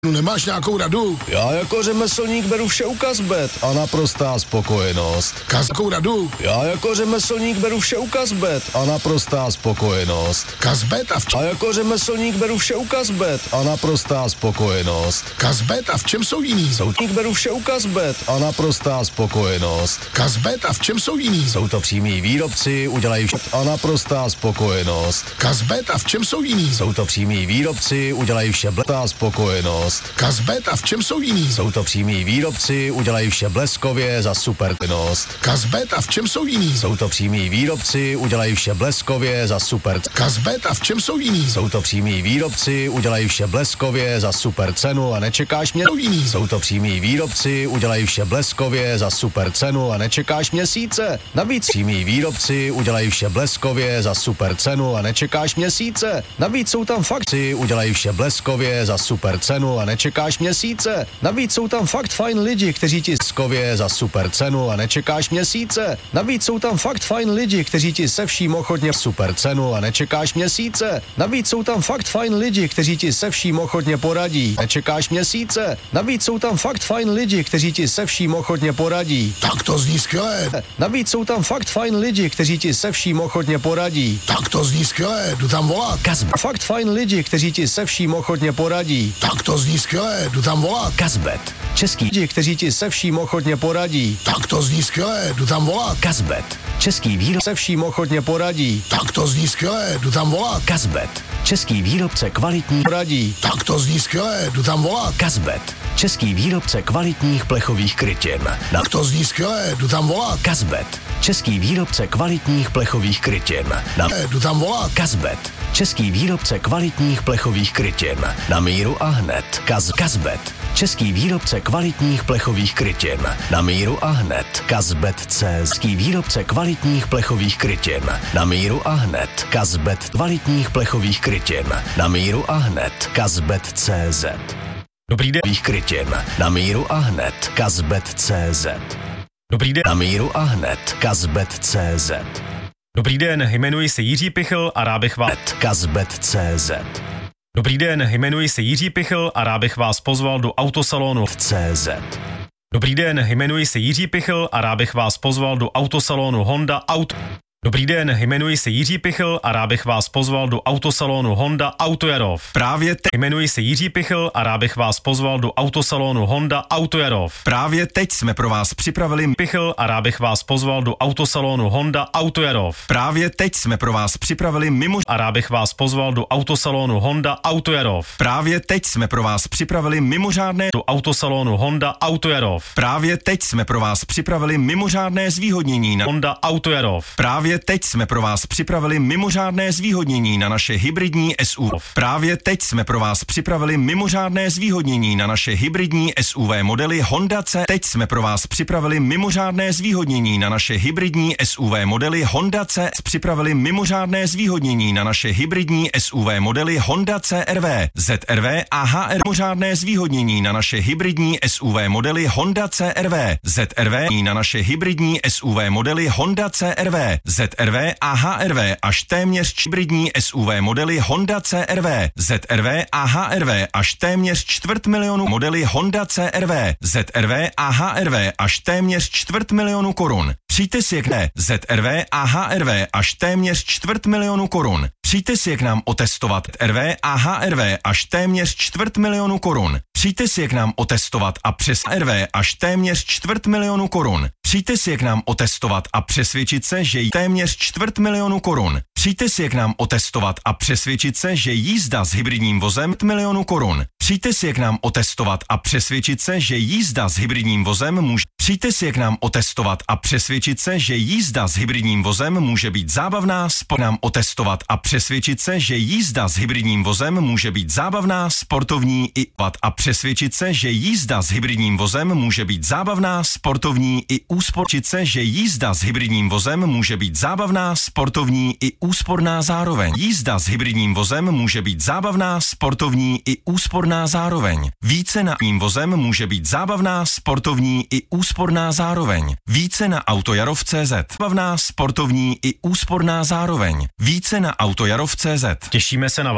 Nemáš nějakou radu? Já jako řemeslník beru vše u Kazbet a naprostá spokojenost. Jakou radu? Já jako řemeslník beru vše u Kazbet a naprostá spokojenost. Kazbet A jako řemeslník beru vše u Kazbet a naprostá spokojenost. Kazbet a v čem jsou jiný? Soutník beru vše u Kazbet a naprostá spokojenost. Kazbet a v čem jsou jiný? Jsou to přímí výrobci, udělají vše a naprostá spokojenost. Kazbet a v čem jsou jiný? Jsou to přímí výrobci, udělají vše blestá spokojenost. Kazbet a v čem jsou jiný? Jsou to přímí výrobci, udělají vše bleskově za supernost. Kazbet a v čem jsou jiný? Jsou to přímí výrobci, udělají vše bleskově za super. Kazbet a v čem jsou jiný? Jsou to přímí výrobci, udělají vše bleskově za super cenu a nečekáš mě. Jiný. Jsou to přímí výrobci, udělají vše bleskově za super cenu a nečekáš měsíce. Navíc přímí výrobci, udělají vše bleskově za super cenu a nečekáš měsíce. Navíc jsou tam fakty, udělají vše bleskově za super cenu a nečekáš měsíce. Navíc jsou tam fakt fajn lidi, kteří ti skově za super cenu a nečekáš měsíce. Navíc jsou tam fakt fajn lidi, kteří ti se vším ochotně super cenu a nečekáš měsíce. Navíc jsou tam fakt fajn lidi, kteří ti se vším ochotně poradí. Nečekáš měsíce. Navíc jsou tam fakt fajn lidi, kteří ti se vším ochotně poradí. Tak to zní skvěle. Navíc jsou tam fakt fajn lidi, kteří ti se vším ochotně poradí. Tak to zní skvěle. Jdu tam volat. Fakt fajn lidi, kteří ti se vším ochotně poradí. Tak to zní skvěle. Jdu tam volat. Kazbet. Český lidi, kteří ti se vším ochotně poradí. Tak to zní skvěle. Jdu tam volat. Kazbet. Český výrobce se vším ochotně poradí. Tak to zní skvěle. Jdu tam volat. Kazbet. Český výrobce kvalitní poradí. Tak to zní skvěle. Jdu tam volat. Kazbet. Český výrobce kvalitních plechových krytin. Tak to zní skvěle. Jdu tam volat. Kazbet. Český výrobce kvalitních plechových krytin. Jdu tam volat. Kazbet. Český výrobce kvalitních plechových krytin. Na míru a hned. Kazbet. Český výrobce kvalitních plechových krytin. Na míru a hned. Kazbet.cz. Český výrobce kvalitních plechových krytin. Na míru a hned. Kazbet. Kvalitních plechových krytin. Na míru a hned. Kazbet.cz. Dobrý den. Krytin. Na míru a hned. Kazbet.cz. Dobrý den. Na míru a hned. Kazbet.cz. Dobrý den, jmenuji se Jiří Pichl a rád bych vás... Kazbet.cz. Dobrý den, jmenuji se Jiří Pichl a rád bych vás pozval do autosalonu CZ. Dobrý den, jmenuji se Jiří Pichl a rád bych vás pozval do autosalonu Honda Auto. Dobrý den, jmenuji se Jiří Pichl a rád bych vás pozval do autosalonu Honda Autojarov. Právě teď. Jmenuji se Jiří Pichl a rád bych vás pozval do autosalonu Honda Autojarov. Právě teď jsme pro vás připravili Pichl a rád bych vás pozval do autosalonu Honda Autojarov. Právě teď jsme pro vás připravili A rád bych vás pozval do autosalonu Honda Autojarov. Právě teď jsme pro vás připravili mimořádné do autosalonu Honda Autojarov. Právě teď jsme pro vás připravili mimořádné zvýhodnění na Honda Autojarov. Právě teď jsme pro vás připravili mimořádné zvýhodnění na naše hybridní SUV. Právě teď jsme pro vás připravili mimořádné zvýhodnění na naše hybridní SUV modely Honda C. Teď jsme pro vás připravili mimořádné zvýhodnění na naše hybridní SUV modely Honda C. Připravili mimořádné zvýhodnění na naše hybridní SUV modely Honda CR-V, ZR-V a HR. Mimořádné zvýhodnění na naše hybridní SUV modely Honda CR-V, ZR-V na naše hybridní SUV modely Honda CR-V, ZR-V a HR-V až téměř hybridní SUV modely Honda CR-V, ZR-V a HR-V až téměř 250 000 modely Honda CR-V, ZR-V a HR-V až téměř 250 000 korun. Přijďte si k ZR-V a HR-V až téměř 250 000 korun. Přijďte si k nám otestovat RV a HR-V až téměř 250 000 korun. Přijďte si k nám otestovat a přes RV až téměř 250 000 korun. Přijďte si k nám otestovat a přesvědčit se, že téměř 250 000 korun. Přijďte si k nám otestovat a přesvědčit se, že jízda s hybridním vozem 1 000 000 korun. Přijďte si k nám otestovat a přesvědčit se, že jízda s hybridním vozem může. Přijďte si k nám otestovat a přesvědčit se, že jízda s hybridním vozem může být zábavná. Nám otestovat a přesvědčit se, že jízda s hybridním vozem může být zábavná, sportovní i a přesvědčit se, že jízda s hybridním vozem může být zábavná, sportovní i úsporčit se, že jízda s hybridním vozem může být zábavná, sportovní i úsporná zároveň. Jízda s hybridním vozem může být zábavná, sportovní i úsporná zároveň. Více na ním vozem může být zábavná, sportovní i úsporná zároveň. Více na Autojarov.cz. Zábavná, sportovní i úsporná zároveň. Více na Autojarov.cz. Těšíme se na vás.